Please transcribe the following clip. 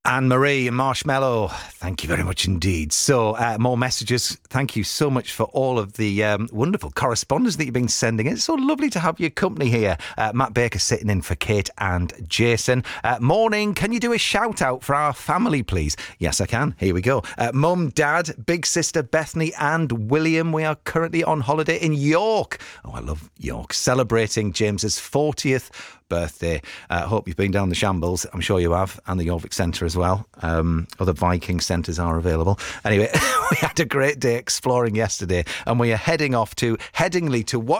Anne-Marie and Marshmallow, thank you very much indeed. So, more messages. Thank you so much for all of the wonderful correspondence that you've been sending. It's so lovely to have your company here. Matt Baker sitting in for Kate and Jason. Morning, can you do a shout out for our family, please? Yes, I can. Here we go. Mum, Dad, big sister Bethany and William. We are currently on holiday in York. Oh, I love York. Celebrating James's 40th birthday. Hope you've been down the Shambles. I'm sure you have, and the Jorvik Centre as well. Other Viking centres are available. Anyway, we had a great day exploring yesterday, and we are heading off to Headingley to watch